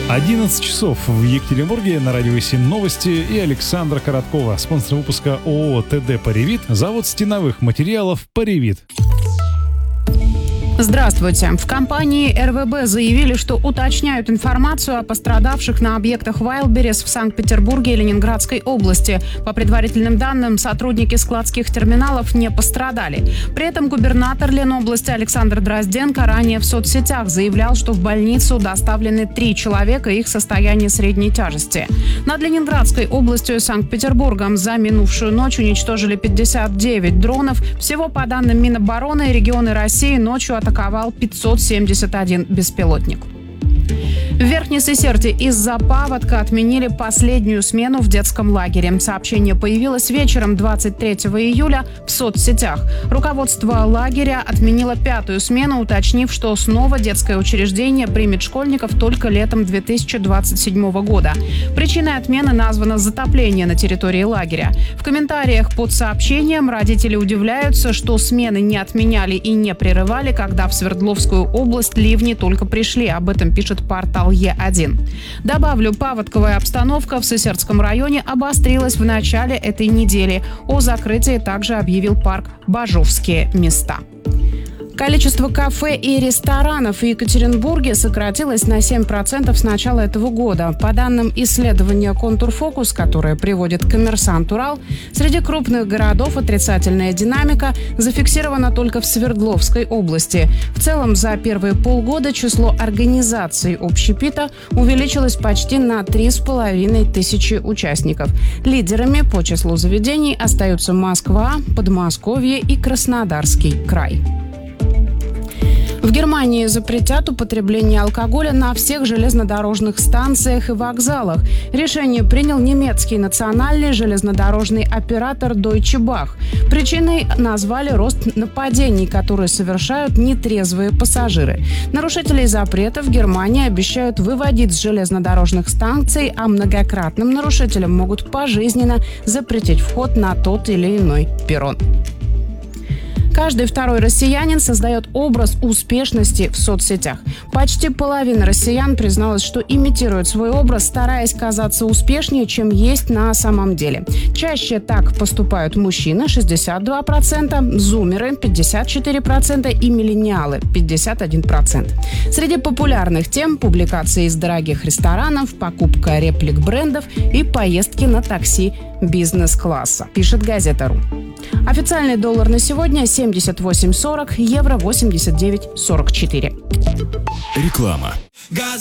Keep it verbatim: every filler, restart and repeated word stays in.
одиннадцать часов в Екатеринбурге, на радио семь новости и Александра Короткова. Спонсор выпуска ООО ТД «Паревит», завод стеновых материалов «Паревит». Здравствуйте. В компании эр вэ бэ заявили, что уточняют информацию о пострадавших на объектах Wildberries в Санкт-Петербурге и Ленинградской области. По предварительным данным, сотрудники складских терминалов не пострадали. При этом губернатор Ленобласти Александр Дрозденко ранее в соцсетях заявлял, что в больницу доставлены три человека и их состояние средней тяжести. Над Ленинградской областью и Санкт-Петербургом за минувшую ночь уничтожили пятьдесят девять дронов. Всего, по данным Минобороны, регионы России ночью атаковал пятьсот семьдесят один беспилотник. В Верхней Сысерте из-за паводка отменили последнюю смену в детском лагере. Сообщение появилось вечером двадцать третьего июля в соцсетях. Руководство лагеря отменило пятую смену, уточнив, что снова детское учреждение примет школьников только летом две тысячи двадцать седьмого года. Причиной отмены названо затопление на территории лагеря. В комментариях под сообщением родители удивляются, что смены не отменяли и не прерывали, когда в Свердловскую область ливни только пришли. Об этом пишет портал Е один. Добавлю, паводковая обстановка в Сысертском районе обострилась в начале этой недели. О закрытии также объявил парк «Бажовские места». Количество кафе и ресторанов в Екатеринбурге сократилось на семь процентов с начала этого года. По данным исследования «Контурфокус», которое приводит «Коммерсант Урал», среди крупных городов отрицательная динамика зафиксирована только в Свердловской области. В целом, за первые полгода число организаций общепита увеличилось почти на три с половиной тысячи участников. Лидерами по числу заведений остаются Москва, Подмосковье и Краснодарский край. В Германии запретят употребление алкоголя на всех железнодорожных станциях и вокзалах. Решение принял немецкий национальный железнодорожный оператор Deutsche Bahn. Причиной назвали рост нападений, которые совершают нетрезвые пассажиры. Нарушителей запрета в Германии обещают выводить с железнодорожных станций, а многократным нарушителям могут пожизненно запретить вход на тот или иной перрон. Каждый второй россиянин создает образ успешности в соцсетях. Почти половина россиян призналась, что имитирует свой образ, стараясь казаться успешнее, чем есть на самом деле. Чаще так поступают мужчины – шестьдесят два процента, зумеры – пятьдесят четыре процента и миллениалы – пятьдесят один процент. Среди популярных тем – публикации из дорогих ресторанов, покупка реплик брендов и поездки на такси бизнес-класса, пишет газета РУ. Официальный доллар на сегодня семьдесят восемь сорок, евро восемьдесят девять сорок четыре. Реклама.